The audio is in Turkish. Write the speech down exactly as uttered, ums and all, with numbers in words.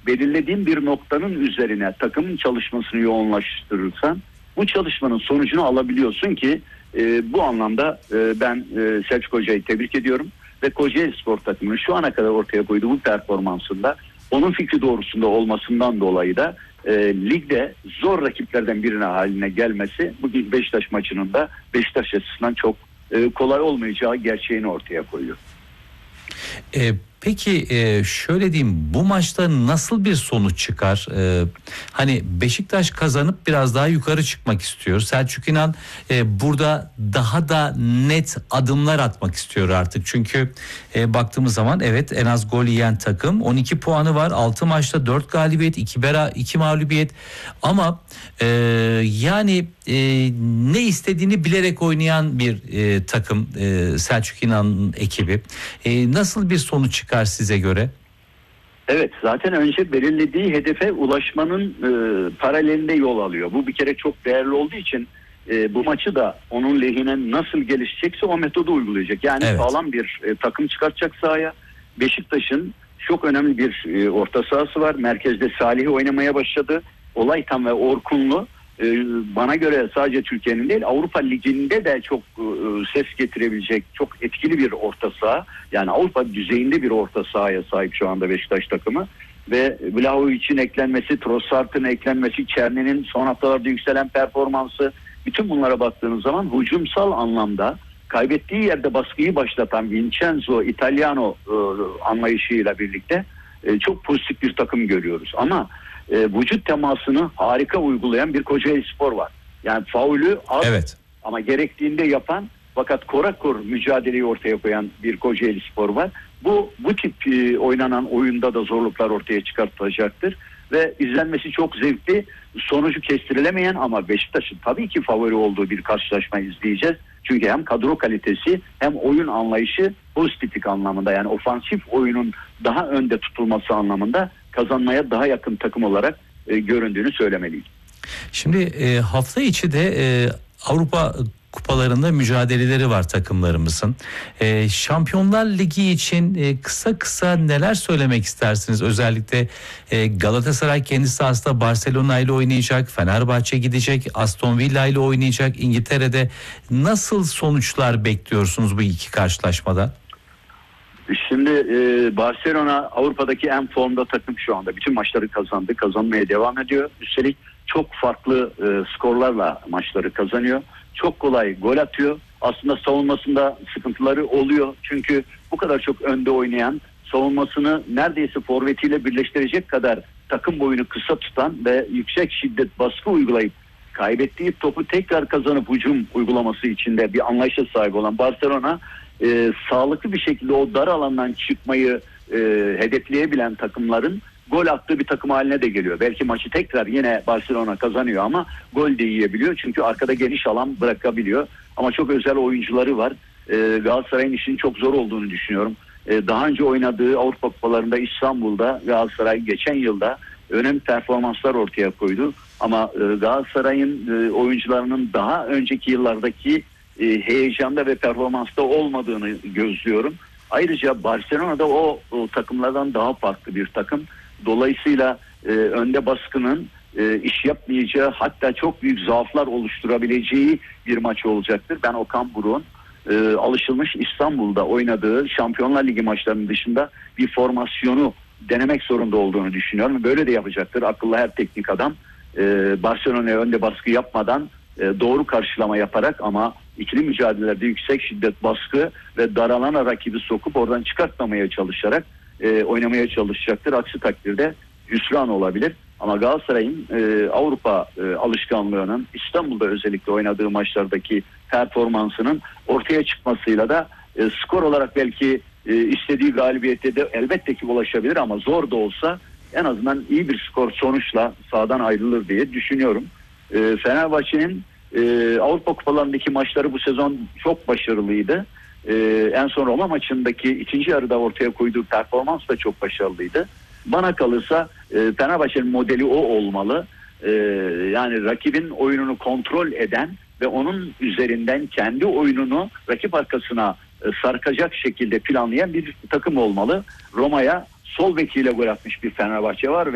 belirlediğin bir noktanın üzerine takımın çalışmasını yoğunlaştırırsan bu çalışmanın sonucunu alabiliyorsun ki e, bu anlamda e, ben e, Selçuk Hoca'yı tebrik ediyorum ve Kocaeli Spor takımının şu ana kadar ortaya koyduğu bu performansında onun fikri doğrusunda olmasından dolayı da e, ligde zor rakiplerden birine haline gelmesi bugün Beşiktaş maçının da Beşiktaş açısından çok e, kolay olmayacağı gerçeğini ortaya koyuyor. E, peki e, şöyle diyeyim, bu maçta nasıl bir sonuç çıkar? E, hani Beşiktaş kazanıp biraz daha yukarı çıkmak istiyor. Selçuk İnan e, burada daha da net adımlar atmak istiyor artık. Çünkü e, baktığımız zaman evet, en az gol yiyen takım, on iki puanı var. altı maçta dört galibiyet, iki bera, iki mağlubiyet. Ama e, yani e, ne istediğini bilerek oynayan bir e, takım e, Selçuk İnan'ın ekibi. E, nasıl bir sonuç çıkar size göre? Evet, zaten önce belirlediği hedefe ulaşmanın e, paralelinde yol alıyor. Bu bir kere çok değerli olduğu için e, bu maçı da onun lehine nasıl gelişecekse o metodu uygulayacak. Yani evet, sağlam bir e, takım çıkartacak sahaya. Beşiktaş'ın çok önemli bir e, orta sahası var. Merkezde Salih oynamaya başladı. Olaytan ve Orkunlu e, bana göre sadece Türkiye'nin değil Avrupa Ligi'nde de çok e, ses getirebilecek çok etkili bir orta saha. Yani Avrupa düzeyinde bir orta sahaya sahip şu anda Beşiktaş takımı. Ve Vlahovic'in eklenmesi, Trossard'ın eklenmesi, Çerni'nin son haftalarda yükselen performansı, bütün bunlara baktığınız zaman hücumsal anlamda kaybettiği yerde baskıyı başlatan Vincenzo Italiano e, anlayışıyla birlikte e, çok pozitif bir takım görüyoruz. Ama e, vücut temasını harika uygulayan bir Kocaeli Spor var. Yani faulü az evet, ama gerektiğinde yapan fakat korakor mücadeleyi ortaya koyan bir Kocaeli Spor var. Bu bu tip e, oynanan oyunda da zorluklar ortaya çıkartılacaktır ve izlenmesi çok zevkli, sonucu kestirilemeyen ama Beşiktaş'ın tabii ki favori olduğu bir karşılaşma izleyeceğiz. Çünkü hem kadro kalitesi hem oyun anlayışı pozitiflik anlamında, yani ofansif oyunun daha önde tutulması anlamında kazanmaya daha yakın takım olarak e, göründüğünü söylemeliyim. Şimdi e, hafta içi de e, Avrupa kupalarında mücadeleleri var takımlarımızın. E, Şampiyonlar Ligi için e, kısa kısa neler söylemek istersiniz? Özellikle e, Galatasaray kendi sahasında Barcelona ile oynayacak, Fenerbahçe gidecek, Aston Villa ile oynayacak. İngiltere'de nasıl sonuçlar bekliyorsunuz bu iki karşılaşmada? Şimdi e, Barcelona Avrupa'daki en formda takım şu anda. Bütün maçları kazandı, kazanmaya devam ediyor. Üstelik çok farklı e, skorlarla maçları kazanıyor. Çok kolay gol atıyor. Aslında savunmasında sıkıntıları oluyor. Çünkü bu kadar çok önde oynayan, savunmasını neredeyse forvetiyle birleştirecek kadar takım boyunu kısa tutan ve yüksek şiddet baskı uygulayıp kaybettiği topu tekrar kazanıp hücum uygulaması içinde bir anlayışa sahip olan Barcelona e, sağlıklı bir şekilde o dar alandan çıkmayı e, hedefleyebilen takımların gol attığı bir takım haline de geliyor. Belki maçı tekrar yine Barcelona kazanıyor ama gol de yiyebiliyor. Çünkü arkada geniş alan bırakabiliyor. Ama çok özel oyuncuları var. Ee, Galatasaray'ın işinin çok zor olduğunu düşünüyorum. Ee, daha önce oynadığı Avrupa Kupalarında İstanbul'da Galatasaray geçen yılda önemli performanslar ortaya koydu. Ama e, Galatasaray'ın e, oyuncularının daha önceki yıllardaki e, heyecanda ve performansta olmadığını gözlüyorum. Ayrıca Barcelona'da o, o takımlardan daha farklı bir takım. Dolayısıyla e, önde baskının e, iş yapmayacağı, hatta çok büyük zaaflar oluşturabileceği bir maç olacaktır. Ben Okan Buruk'un e, alışılmış İstanbul'da oynadığı Şampiyonlar Ligi maçlarının dışında bir formasyonu denemek zorunda olduğunu düşünüyorum. Böyle de yapacaktır. Akıllı her teknik adam e, Barcelona'ya önde baskı yapmadan e, doğru karşılama yaparak ama ikili mücadelelerde yüksek şiddet baskı ve daralana rakibi sokup oradan çıkartmamaya çalışarak e, oynamaya çalışacaktır. Aksi takdirde hüsran olabilir. Ama Galatasaray'ın e, Avrupa e, alışkanlığının İstanbul'da özellikle oynadığı maçlardaki performansının ortaya çıkmasıyla da e, skor olarak belki e, istediği galibiyete de elbette ki ulaşabilir ama zor da olsa en azından iyi bir skor sonuçla sahadan ayrılır diye düşünüyorum. E, Fenerbahçe'nin e, Avrupa kupalarındaki maçları bu sezon çok başarılıydı. Ee, en son Roma maçındaki ikinci yarıda ortaya koyduğu performans da çok başarılıydı. Bana kalırsa e, Fenerbahçe'nin modeli o olmalı. E, yani rakibin oyununu kontrol eden ve onun üzerinden kendi oyununu rakip arkasına e, sarkacak şekilde planlayan bir takım olmalı. Roma'ya sol bekiyle gol atmış bir Fenerbahçe var ve